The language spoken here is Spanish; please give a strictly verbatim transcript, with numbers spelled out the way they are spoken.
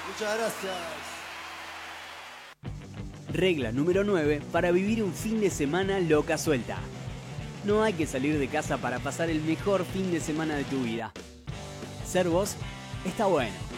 Muchas gracias. Regla número nueve para vivir un fin de semana loca suelta. No hay que salir de casa para pasar el mejor fin de semana de tu vida. Ser vos está bueno.